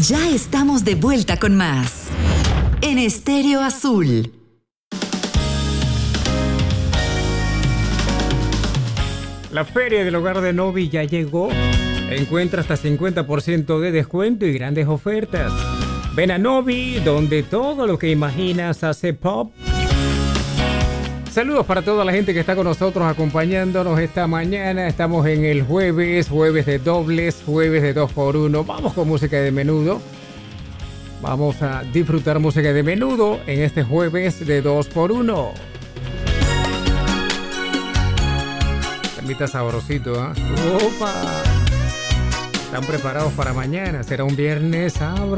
Ya estamos de vuelta con más en Estéreo Azul. La Feria del Hogar de Novi ya llegó. Encuentra hasta 50% de descuento y grandes ofertas. Ven a Novi, donde todo lo que imaginas hace pop. Saludos para toda la gente que está con nosotros acompañándonos esta mañana. Estamos en el jueves de dobles, jueves de 2x1. Vamos con música de menudo. Vamos a disfrutar música de menudo en este jueves de 2x1. Está sabrosito, ¿eh? ¡Opa! ¿Están preparados para mañana? Será un viernes sabroso.